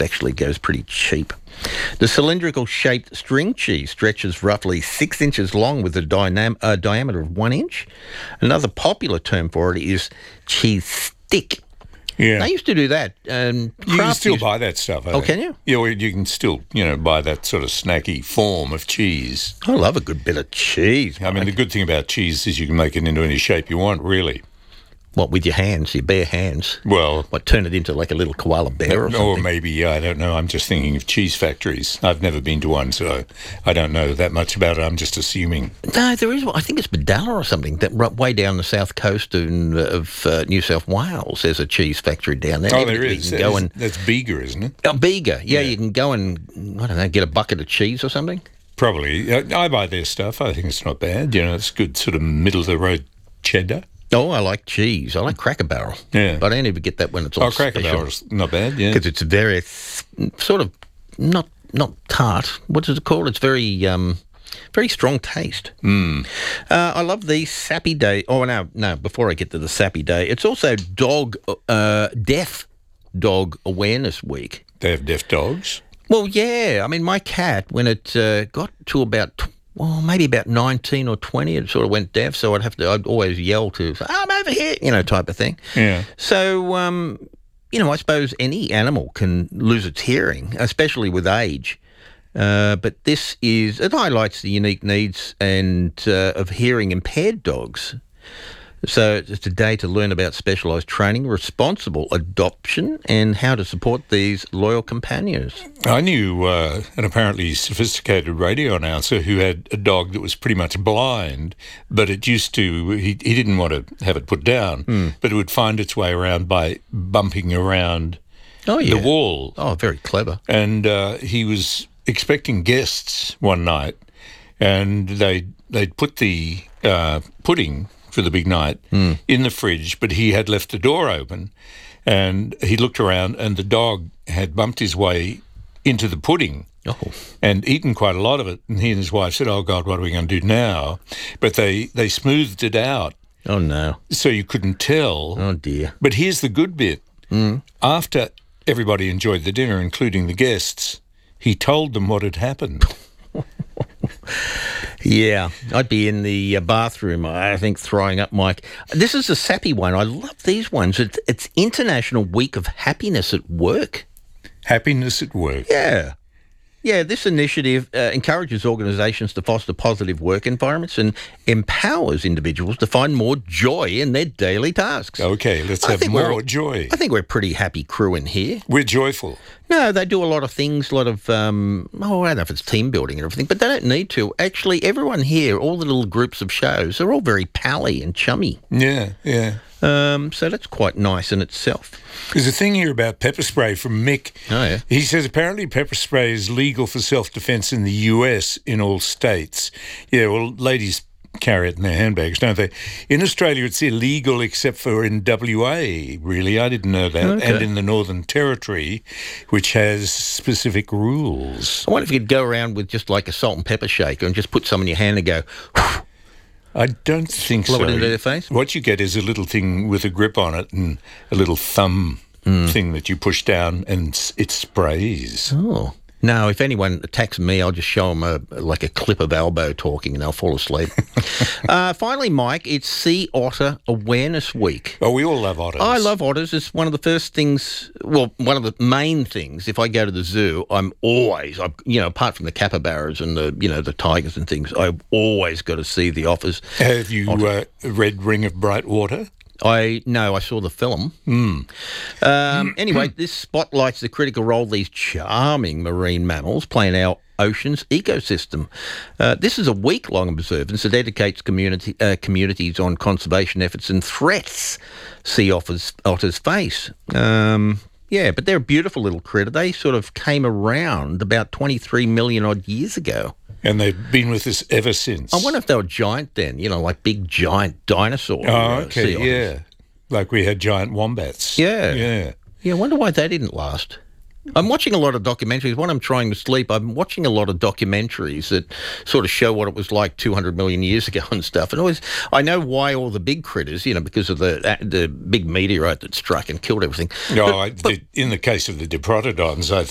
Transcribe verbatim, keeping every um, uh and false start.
actually goes pretty cheap. The cylindrical-shaped string cheese stretches roughly six inches long with a dynam- uh, diameter of one inch. Another popular term for it is cheese stick. Yeah. They used to do that. Um, You can Kraft still used- buy that stuff. I Oh, think. can you? Yeah, well, you can still, you know, buy that sort of snacky form of cheese. I love a good bit of cheese. I mean, the good thing about cheese is you can make it into any shape you want, really. What, with your hands, your bare hands? Well, What, turn it into like a little koala bear or or something? maybe, yeah, I don't know. I'm just thinking of cheese factories. I've never been to one, so I don't know that much about it. I'm just assuming. No, there is one. I think it's Bedalla or something. That right way down the south coast in, of uh, New South Wales, there's a cheese factory down there. Oh, You there can- is. You can go That is- and That's Bega, isn't it? oh, Bega. Yeah, Yeah. you can go and I don't know, get a bucket of cheese or something. Probably. I, I buy their stuff. I think it's not bad. You know, it's good sort of middle-of-the-road cheddar. Oh, I like cheese. I like Cracker Barrel. Yeah. But I only ever get that when it's all Oh, Cracker special. Barrel's not bad, yeah. Because it's very th- sort of not not tart. What is it called? It's very um, very strong taste. Mm. Uh, I love the Sappy Day. Oh no, no. Before I get to the Sappy Day, it's also Dog uh, Deaf Dog Awareness Week. They have deaf dogs. Well, yeah. I mean, my cat, when it uh, got to about, tw- well, maybe about nineteen or twenty, it sort of went deaf. So I'd have to, I'd always yell to, say, I'm over here, you know, type of thing. Yeah. So, um, you know, I suppose any animal can lose its hearing, especially with age. Uh, but this is, it highlights the unique needs and uh, of hearing impaired dogs. So it's a day to learn about specialised training, responsible adoption, and how to support these loyal companions. I knew uh, an apparently sophisticated radio announcer who had a dog that was pretty much blind, but it used to, he, he didn't want to have it put down, Mm. but it would find its way around by bumping around Oh, yeah. the wall. Oh, very clever. And uh, he was expecting guests one night, and they they'd put the uh, pudding for the big night Mm. in the fridge, but he had left the door open, and he looked around, and the dog had bumped his way into the pudding Oh, and eaten quite a lot of it. And he and his wife said, "Oh God, what are we going to do now?" But they they smoothed it out oh no. so you couldn't tell. Oh, dear. But here's the good bit: Mm. after everybody enjoyed the dinner, including the guests, he told them what had happened. Yeah, I'd be in the uh, bathroom, I think, throwing up, Mike. This is a sappy one. I love these ones. It's, it's International Week of Happiness at Work. Happiness at work. Yeah. Yeah, this initiative uh, encourages organisations to foster positive work environments and empowers individuals to find more joy in their daily tasks. Okay, let's I have think we're- more joy. I think we're a pretty happy crew in here. We're joyful. No, they do a lot of things, a lot of, um, oh, I don't know if it's team building and everything, but they don't need to. Actually, everyone here, all the little groups of shows, they're all very pally and chummy. Yeah, yeah. Um, so that's quite nice in itself. There's a thing here about pepper spray from Mick. Oh, yeah. He says apparently pepper spray is legal for self-defense in the U S in all states. Yeah, well, ladies carry it in their handbags, don't they? In Australia, it's illegal except for in W A, really. I didn't know that. Okay. And in the Northern Territory, which has specific rules. I wonder if you could go around with just like a salt and pepper shaker and just put some in your hand and go, I don't think blow so. it into their face. What you get is a little thing with a grip on it and a little thumb Hmm. thing that you push down and s- it sprays. Oh. No, if anyone attacks me, I'll just show them a, like a clip of Albo talking and they'll fall asleep. uh, finally, Mike, it's Sea Otter Awareness Week. Oh, we all love otters. I love otters. It's one of the first things, well, one of the main things. If I go to the zoo, I'm always, I, you know, apart from the capybaras and the, you know, the tigers and things, I've always got to see the otters. Have you uh, read Ring of Bright Water? I no, I saw the film. Mm. Um, anyway, this spotlights the critical role these charming marine mammals play in our ocean's ecosystem. Uh, this is a week-long observance that educates community, uh, communities on conservation efforts and threats sea otters, otters face. Um, yeah, but they're a beautiful little critter. They sort of came around about twenty-three million odd years ago. And they've been with us ever since. I wonder if they were giant then, you know, like big giant dinosaur. Oh, uh, okay, sea otters. yeah. Like we had giant wombats. Yeah. Yeah. Yeah, I wonder why they didn't last. I'm watching a lot of documentaries. When I'm trying to sleep, I'm watching a lot of documentaries that sort of show what it was like two hundred million years ago and stuff. And always, I know why all the big critters, you know, because of the the big meteorite that struck and killed everything. No, But- I, but- the, in the case of the Diprotodons, I